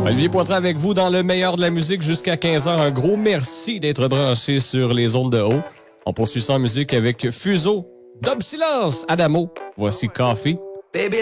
Olivier Poitras avec vous dans le meilleur de la musique jusqu'à 15h. Un gros merci d'être branché sur les ondes de haut. On poursuit ça en musique avec Fuseau, Dub Silence, Adamo. Voici Coffee. Baby,